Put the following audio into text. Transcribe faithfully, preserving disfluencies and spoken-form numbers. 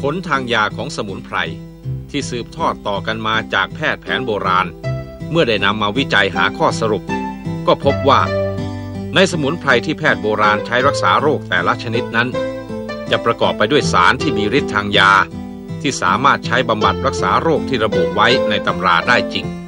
ลทางยาของสมุนไพรที่สืบทอดต่อกันมาจากแพทย์แผนโบราณเมื่อได้นำมาวิจัยหาข้อสรุปก็พบว่าในสมุนไพรที่แพทย์โบราณใช้รักษาโรคแต่ละชนิดนั้นจะประกอบไปด้วยสารที่มีฤทธิ์ทางยาที่สามารถใช้บำบัดรักษาโรคที่ระบุไว้ในตำราได้จริง